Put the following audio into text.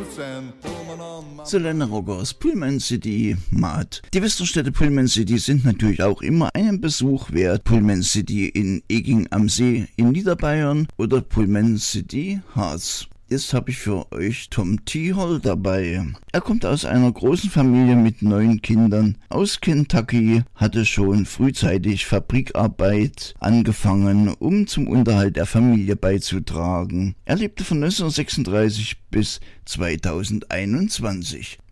Selena Roggers Pullman City, Maat. Die Westerstädte Pullman City sind natürlich auch immer einen Besuch wert. Pullman City in Eging am See in Niederbayern oder Pullman City, Harz. Jetzt habe ich für euch Tom T-Hall dabei. Er kommt aus einer großen Familie mit 9 Kindern aus Kentucky, hatte schon frühzeitig Fabrikarbeit angefangen, um zum Unterhalt der Familie beizutragen. Er lebte von 1936 bis 2021.